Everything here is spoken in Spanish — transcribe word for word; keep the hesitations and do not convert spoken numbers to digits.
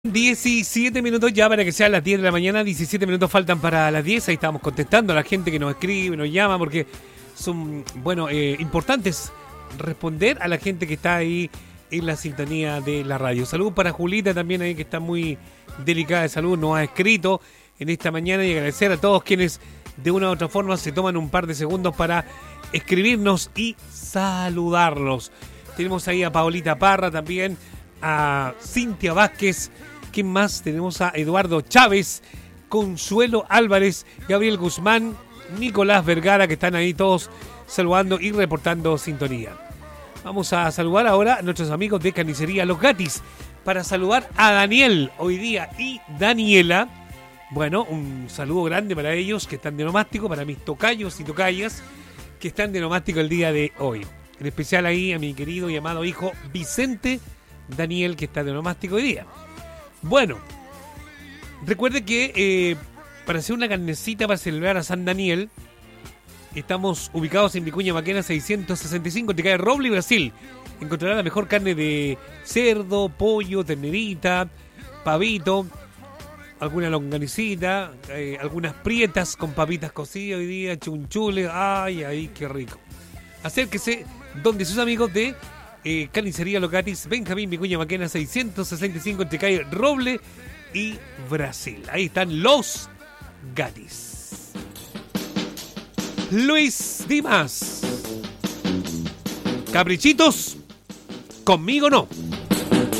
diecisiete minutos ya para que sean las diez de la mañana, diecisiete minutos faltan para las diez, ahí estamos contestando a la gente que nos escribe, nos llama, porque son, bueno, eh, importantes responder a la gente que está ahí en la sintonía de la radio. Salud para Julita también ahí que está muy delicada de salud, nos ha escrito en esta mañana y agradecer a todos quienes de una u otra forma se toman un par de segundos para escribirnos y saludarlos. Tenemos ahí a Paolita Parra también, a Cintia Vázquez. ¿Quién más? Tenemos a Eduardo Chávez, Consuelo Álvarez, Gabriel Guzmán, Nicolás Vergara, que están ahí todos saludando y reportando sintonía. Vamos a saludar ahora a nuestros amigos de Carnicería Los Gatis, para saludar a Daniel hoy día y Daniela. Bueno, un saludo grande para ellos que están de nomástico, para mis tocayos y tocayas que están de nomástico el día de hoy. En especial ahí a mi querido y amado hijo Vicente Daniel, que está de nomástico hoy día. Bueno, recuerde que eh, para hacer una carnecita para celebrar a San Daniel, estamos ubicados en Vicuña Maquena seiscientos sesenta y cinco, te cae Roble, Brasil. Encontrará la mejor carne de cerdo, pollo, ternerita, pavito, alguna longanicita, eh, algunas prietas con papitas cocidas hoy día, chunchules, ay, ay, qué rico. Acérquese donde sus amigos de Eh, Carnicería Los Gatis, Benjamín Vicuña Maquena seiscientos sesenta y cinco, entre calle Roble y Brasil. Ahí están Los Gatis. Luis Dimas. Caprichitos, conmigo no.